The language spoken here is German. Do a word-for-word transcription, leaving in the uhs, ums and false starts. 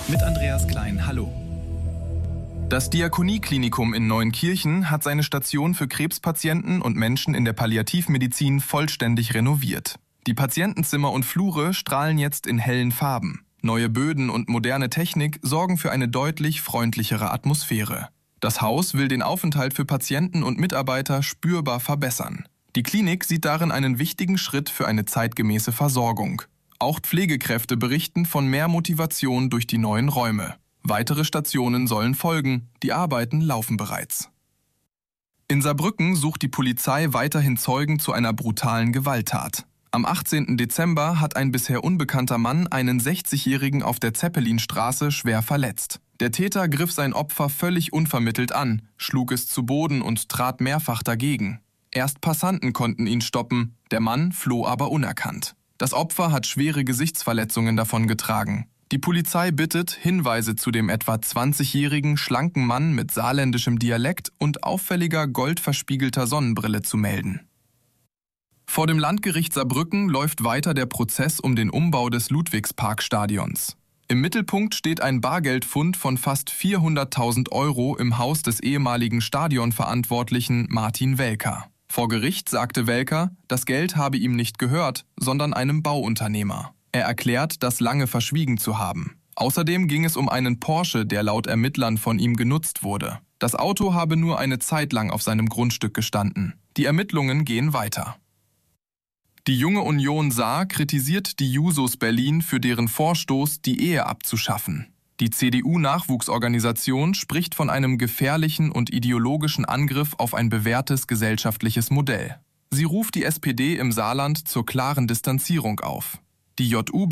Mit Andreas Klein, hallo. Das Diakonieklinikum in Neunkirchen hat seine Station für Krebspatienten und Menschen in der Palliativmedizin vollständig renoviert. Die Patientenzimmer und Flure strahlen jetzt in hellen Farben. Neue Böden und moderne Technik sorgen für eine deutlich freundlichere Atmosphäre. Das Haus will den Aufenthalt für Patienten und Mitarbeiter spürbar verbessern. Die Klinik sieht darin einen wichtigen Schritt für eine zeitgemäße Versorgung. Auch Pflegekräfte berichten von mehr Motivation durch die neuen Räume. Weitere Stationen sollen folgen, die Arbeiten laufen bereits. In Saarbrücken sucht die Polizei weiterhin Zeugen zu einer brutalen Gewalttat. Am achtzehnten Dezember hat ein bisher unbekannter Mann einen sechzigjährigen auf der Zeppelinstraße schwer verletzt. Der Täter griff sein Opfer völlig unvermittelt an, schlug es zu Boden und trat mehrfach dagegen. Erst Passanten konnten ihn stoppen, der Mann floh aber unerkannt. Das Opfer hat schwere Gesichtsverletzungen davongetragen. Die Polizei bittet, Hinweise zu dem etwa zwanzigjährigen schlanken Mann mit saarländischem Dialekt und auffälliger goldverspiegelter Sonnenbrille zu melden. Vor dem Landgericht Saarbrücken läuft weiter der Prozess um den Umbau des Ludwigsparkstadions. Im Mittelpunkt steht ein Bargeldfund von fast vierhunderttausend Euro im Haus des ehemaligen Stadionverantwortlichen Martin Welker. Vor Gericht sagte Welker, das Geld habe ihm nicht gehört, sondern einem Bauunternehmer. Er erklärt, das lange verschwiegen zu haben. Außerdem ging es um einen Porsche, der laut Ermittlern von ihm genutzt wurde. Das Auto habe nur eine Zeit lang auf seinem Grundstück gestanden. Die Ermittlungen gehen weiter. Die Junge Union Saar kritisiert die Jusos Berlin für deren Vorstoß, die Ehe abzuschaffen. Die C D U-Nachwuchsorganisation spricht von einem gefährlichen und ideologischen Angriff auf ein bewährtes gesellschaftliches Modell. Sie ruft die S P D im Saarland zur klaren Distanzierung auf. Die J U